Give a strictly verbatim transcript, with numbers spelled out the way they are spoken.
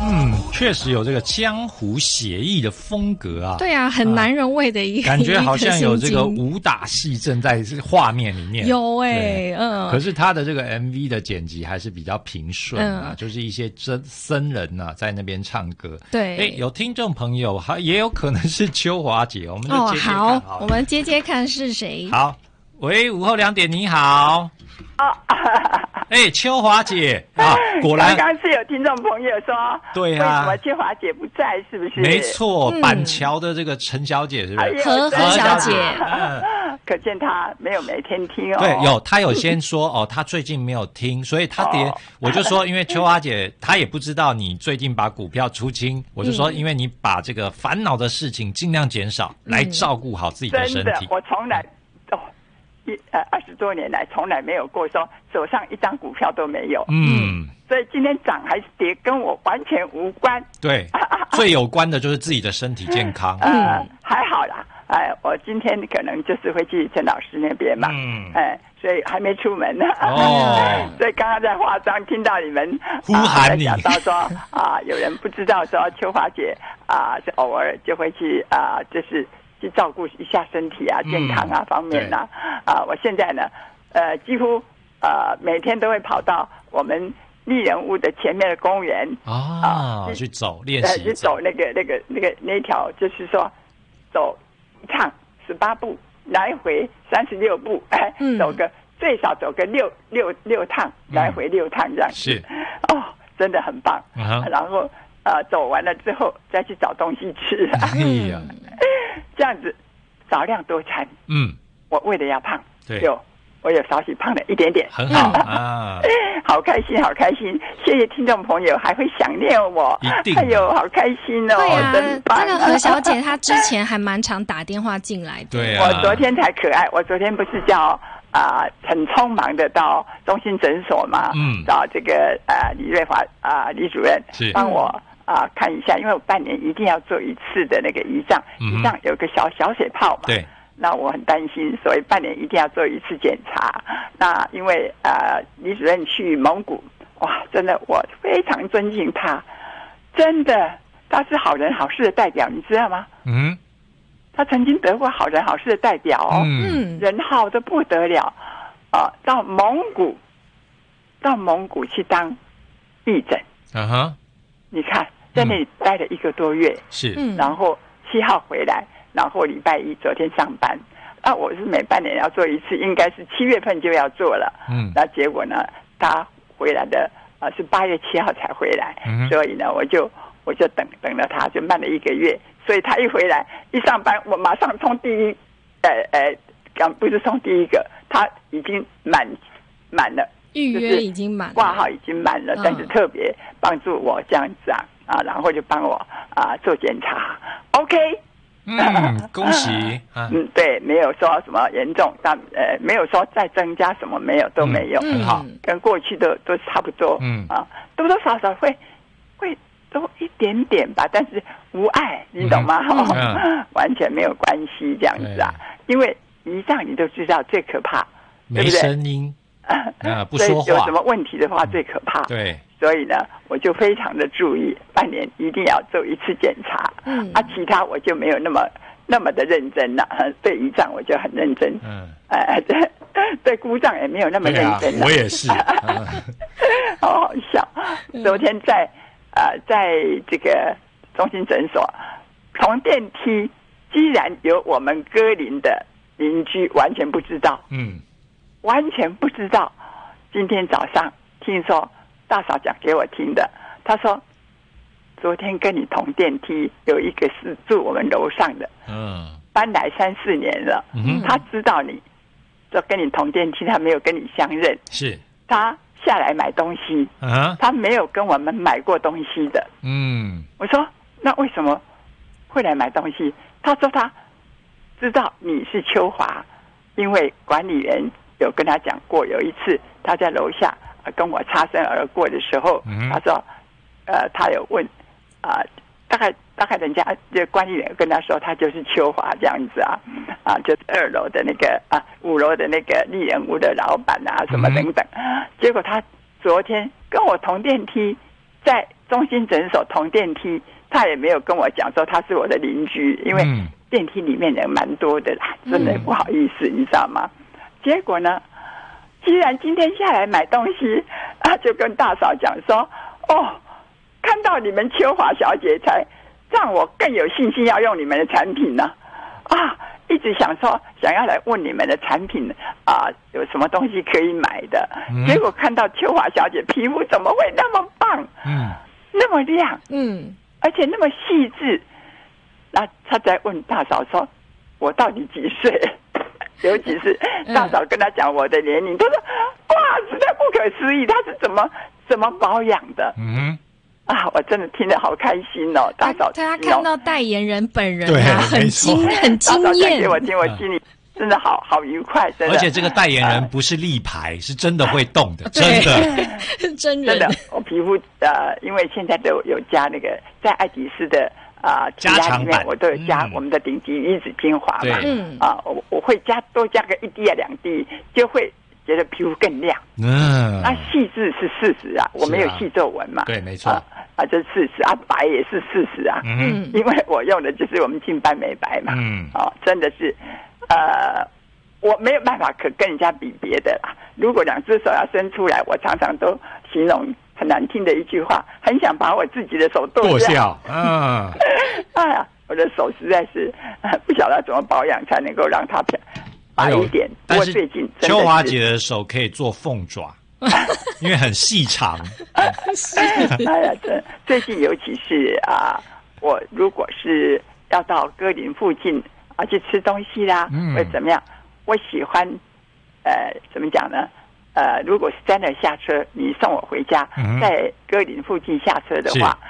嗯，确实有这个江湖写意的风格啊。 对啊，很男人味的一个、 啊、感觉好像有这个武打戏正在画面里面。 有哎、欸，嗯。 可是他的这个 M V 的剪辑还是比较平顺啊，嗯、就是一些僧僧人啊在那边唱歌。 对， 哎，有听众朋友，还也有可能是秋华姐，我们就接接看好了。 哦，好，我们接接看是谁。 好，喂，午后两点，你好。 啊， 哎、欸，秋华姐啊，果然刚刚是有听众朋友说， 对啊， 为什么秋华姐不在？是不是？ 没错， 嗯、 板桥的这个陈小姐是不是？ 何何小姐， 嗯， 可见她没有每天听哦。 对，有她有先说哦，她最近没有听，所以她连、哦、我就说，因为秋华姐她也不知道你最近把股票出清，我就说，因为你把这个烦恼的事情尽量减少，嗯、来照顾好自己的身体。 真的，我从来。一呃二十多年来从来没有过说手上一张股票都没有， 嗯， 所以今天涨还是跌跟我完全无关。 对，最有关的就是自己的身体健康。 呃，还好啦，哎、呃，我今天可能就是会去陈老师那边嘛， 嗯， 哎、呃，所以还没出门呢。 哦， 所以刚刚在化妆，听到你们呼喊你， 讲、呃、到说啊、呃，有人不知道说秋华姐啊，是、呃、偶尔就会去啊、呃，就是。去照顾一下身体啊、健康啊、嗯、方面啊，啊，我现在呢，呃，几乎呃每天都会跑到我们丽人屋的前面的公园啊，啊去走练习， 去走那个那个那个那条，就是说走一趟十八步，来回三十六步，哎、嗯，走个最少走个六六六趟，来回六趟这样子， 是哦，真的很棒。 啊、 然后呃走完了之后再去找东西吃， 哎呀。 这样子少量多餐， 嗯， 我为了要胖， 对， 有我有少许胖了一点点， 很好啊， 好开心，好开心！谢谢听众朋友还会想念我， 一定， 哎呦，好开心哦！ 对啊， 真棒！ 那个何小姐她之前还蛮常打电话进来的， 对啊， 我昨天才可爱，我昨天不是叫啊、呃、很匆忙的到中心诊所嘛， 嗯， 找这个呃李瑞华啊、呃、李主任帮我。啊、呃，看一下，因为我半年一定要做一次的那个胰脏，胰脏有个小小血泡嘛， 对， 那我很担心，所以半年一定要做一次检查。那因为呃，李主任去蒙古，哇，真的我非常尊敬他，真的他是好人好事的代表，你知道吗？ 嗯， 他曾经得过好人好事的代表哦， 嗯， 人好的不得了啊、呃，到蒙古，到蒙古去当义诊， 啊哈， 你看。在那里待了一个多月， 是， 然后七号回来，然后礼拜一昨天上班。啊，我是每半年要做一次，应该是七月份就要做了。 嗯， 那结果呢，他回来的啊、呃、是八月七号才回来， 嗯、 所以呢，我就我就等等了他，就慢了一个月。所以他一回来一上班，我马上冲第一，呃呃，刚不是冲第一个，他已经满满了。 预约已经满了， 挂号已经满了，但是特别帮助我这样子啊啊，然后就帮我啊做检查 ，OK， 嗯，恭喜啊， 嗯，对，没有说什么严重，但呃没有说再增加什么，没有都没有， 很、嗯、好， 跟过去都都差不多， 嗯啊，多多少少会会多一点点吧，但是无碍，你懂吗？ 嗯嗯、 完全没有关系这样子啊，因为胰脏你都知道最可怕， 没声音。啊，不说话， 所以有什么问题的话最可怕。 对， 所以呢，我就非常的注意，半年一定要做一次检查。 嗯， 啊，其他我就没有那么那么的认真了。对胰脏我就很认真。 嗯， 哎、呃，对对姑丈也没有那么认真、 啊。我也是，嗯、 好好笑。昨天在呃，在这个中心诊所，从电梯居然有我们歌林的邻居完全不知道。 嗯。 完全不知道，今天早上听说大嫂讲给我听的，她说昨天跟你同电梯有一个是住我们楼上的， 嗯， 搬来三四年了， 嗯， 他知道你，就跟你同电梯，他没有跟你相认， 是， 他下来买东西， 啊， 他没有跟我们买过东西的， 嗯， 我说那为什么会来买东西？他说他知道你是秋华，因为管理员有跟他讲过，有一次他在楼下、呃、跟我擦身而过的时候， 嗯、 他说，呃，他有问，啊、呃，大概大概人家这管理员跟他说，他就是秋华这样子啊，啊，就是二楼的那个啊，五楼的那个丽人屋的老板啊，什么等等。嗯、结果他昨天跟我同电梯， 在中心诊所同电梯，他也没有跟我讲说他是我的邻居，因为电梯里面人蛮多的啦，真的不好意思，你知道吗？结果呢，既然今天下来买东西，他就跟大嫂讲说，哦，看到你们秋华小姐才让我更有信心要用你们的产品呢。啊，一直想说想要来问你们的产品啊，有什么东西可以买的，嗯、结果看到秋华小姐皮肤怎么会那么棒，嗯，那么亮，嗯，而且那么细致。那他在问大嫂说，我到底几岁？尤其是大嫂跟他讲我的年龄，他说哇，实在不可思议，他是怎么怎么保养的？嗯。啊，我真的听得好开心哦！大嫂， 他看到代言人本人啊，很惊很惊艳。大嫂讲给我听，我心里真的好好愉快，真的。 而且这个代言人不是立牌，是真的会动的，真的， 真人。 真的，我皮肤呃，因为现在都有加那个在爱迪丝的啊加强版， 我都有加我们的顶级离子精华嘛，嗯啊，我我会加多加个一滴啊两滴，就会觉得皮肤更亮。嗯，那细致是事实啊，我没有细皱纹嘛， 对，没错。 啊，这是事实啊，白也是事实啊，嗯，因为我用的就是我们净斑美白嘛，嗯，哦，真的是，呃，我没有办法可跟人家比别的啦。如果两只手要伸出来，我常常都形容很难听的一句话，很想把我自己的手剁掉，嗯，哎呀，我的手实在是不晓得怎么保养才能够让它白一点。 但是最近秋华姐的手可以做凤爪。因为很细长。哎呀，这最近尤其是啊，我如果是要到歌林附近啊去吃东西啦，嗯、或者怎么样，我喜欢呃怎么讲呢？呃，如果是在那下车，你送我回家，嗯、在歌林附近下车的话，